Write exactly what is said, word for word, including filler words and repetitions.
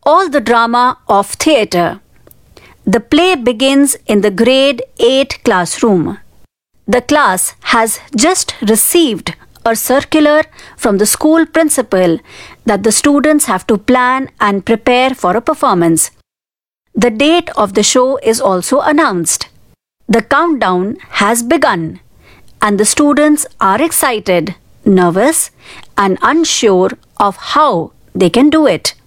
all the drama of theatre. The play begins in the grade eight classroom. The class has just received a circular from the school principal that the students have to plan and prepare for a performance. The date of the show is also announced. The countdown has begun, and the students are excited, nervous, and unsure of how they can do it.